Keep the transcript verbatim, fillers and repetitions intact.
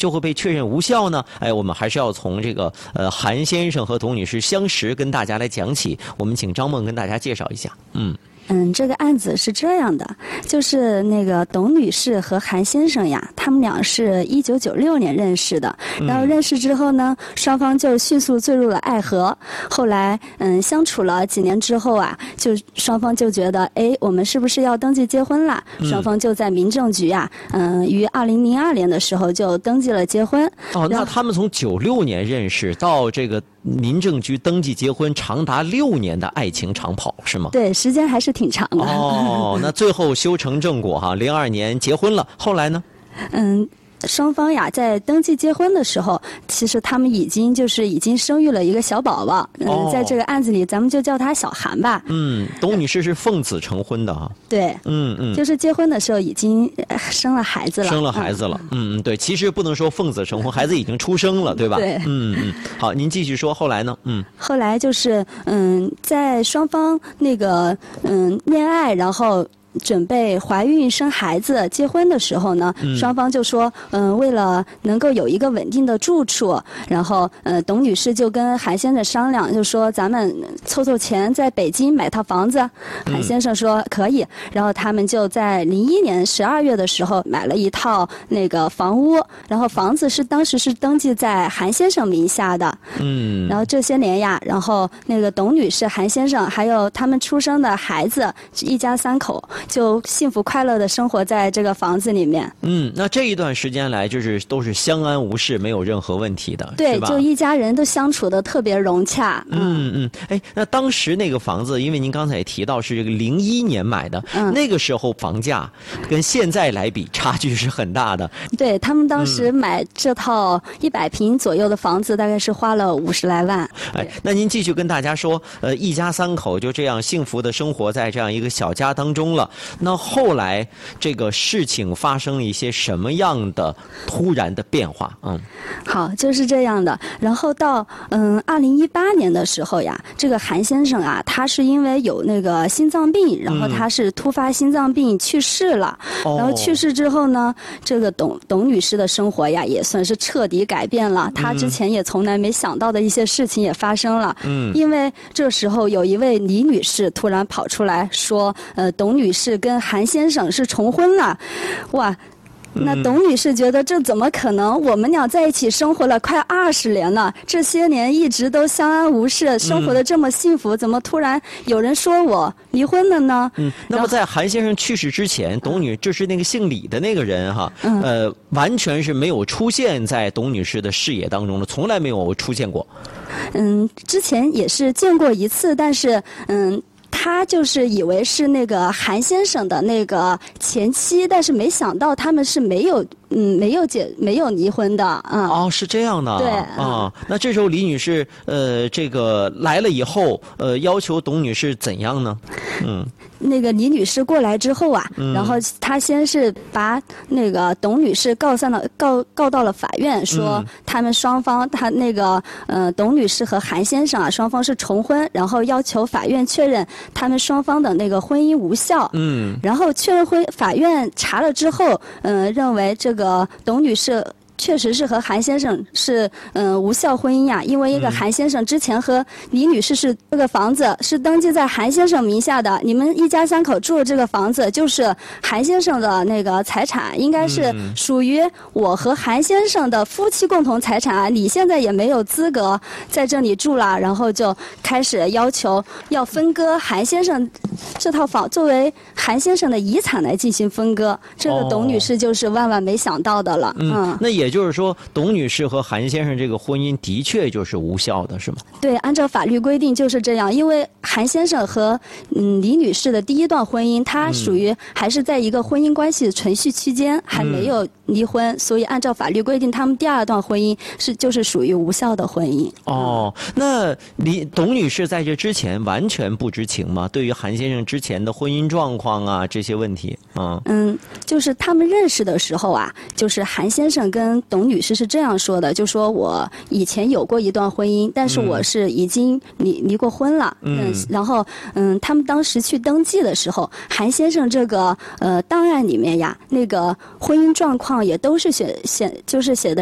就会被确认无效呢？哎，我们还是要从这个呃韩先生和董女士相识跟大家来讲起。我们请张梦跟大家介绍一下。嗯。 嗯，这个案子是这样的，就是那个董女士和韩先生呀，他们俩是一九九六年认识的，然后认识之后呢，双方就迅速坠入了爱河。后来，嗯，相处了几年之后啊，就双方就觉得，哎，我们是不是要登记结婚啦？双方就在民政局呀，嗯，于二零零二年的时候就登记了结婚。 哦，那他们从九六年认识到这个民政局登记结婚，长达六年的爱情长跑，是吗？ 对，时间还是挺长的。 哦，那最后修成正果哈，零二年结婚了。后来呢？ 嗯。双方呀，在登记结婚的时候，其实他们已经就是已经生育了一个小宝宝。嗯、哦，在这个案子里，咱们就叫他小韩吧。 嗯，董女士是奉子成婚的哈。 对， 嗯嗯， 就是结婚的时候已经生了孩子了。 生了孩子了，嗯嗯，对，其实不能说奉子成婚，孩子已经出生了，对吧？ 对， 嗯嗯，好，您继续说，后来呢？嗯， 后来就是嗯，在双方那个嗯恋爱，然后。准备怀孕生孩子结婚的时候呢，嗯、双方就说，嗯、呃，为了能够有一个稳定的住处，然后，呃，董女士就跟韩先生商量，就说咱们凑凑钱在北京买套房子。嗯、韩先生说可以，然后他们就在零一年十二月的时候买了一套那个房屋，然后房子是当时是登记在韩先生名下的。嗯，然后这些年呀，然后那个董女士、韩先生还有他们出生的孩子，一家三口。就幸福快乐的生活在这个房子里面。 嗯，那这一段时间来，就是都是相安无事，没有任何问题的， 对，就一家人都相处的特别融洽。 嗯嗯，哎，那当时那个房子，因为您刚才也提到是这个零一年买的，嗯、那个时候房价跟现在来比，差距是很大的。 对他们当时买这套一百平左右的房子，大概是花了五十来万。 哎，那您继续跟大家说，呃，一家三口就这样幸福的生活在这样一个小家当中了。那后来这个事情发生了一些什么样的突然的变化？嗯， 好，就是这样的。然后到嗯二零一八年的时候呀，这个韩先生啊，他是因为有那个心脏病，然后他是突发心脏病去世了。嗯、然后去世之后呢，这个董董女士的生活呀，也算是彻底改变了。她之前也从来没想到的一些事情也发生了。嗯，因为这时候有一位李女士突然跑出来说，呃，董女士跟韩先生是重婚了，哇！那董女士觉得这怎么可能？我们俩在一起生活了快二十年了，这些年一直都相安无事，生活的这么幸福，怎么突然有人说我离婚了呢？ 嗯，那么在韩先生去世之前，董女就是那个姓李的那个人哈，嗯、呃，完全是没有出现在董女士的视野当中的，从来没有出现过。 嗯，之前也是见过一次，但是嗯。他就是以为是那个韩先生的那个前妻，但是没想到他们是没有嗯没有结没有离婚的啊、嗯。 哦，是这样的。 对啊，那这时候李女士呃这个来了以后，呃要求董女士怎样呢？嗯。 那个李女士过来之后啊，嗯、然后她先是把那个董女士告上了告告到了法院，说他们双方，她那个呃董女士和韩先生啊双方是重婚，然后要求法院确认他们双方的那个婚姻无效。嗯，然后确认婚法院查了之后，嗯、呃，认为这个董女士。确实是和韩先生是嗯、呃、无效婚姻呀、啊，因为一个韩先生之前和李女士是这个房子是登记在韩先生名下的，你们一家三口住的这个房子就是韩先生的那个财产，应该是属于我和韩先生的夫妻共同财产啊，你现在也没有资格在这里住了，然后就开始要求要分割韩先生这套房作为韩先生的遗产来进行分割，这个董女士就是万万没想到的了。 嗯，嗯那也就是说，董女士和韩先生这个婚姻的确就是无效的，是吗？ 对，按照法律规定就是这样。因为韩先生和嗯李女士的第一段婚姻，他属于还是在一个婚姻关系存续期间，嗯、还没有离婚，所以按照法律规定，他们第二段婚姻是就是属于无效的婚姻。 哦，那李董女士在这之前完全不知情吗？对于韩先生之前的婚姻状况啊这些问题啊？ 嗯，就是他们认识的时候啊，就是韩先生跟董女士是这样说的，就说我以前有过一段婚姻，但是我是已经离离过婚了。嗯，嗯然后嗯，他们当时去登记的时候，韩先生这个呃档案里面呀，那个婚姻状况也都是写写就是写的。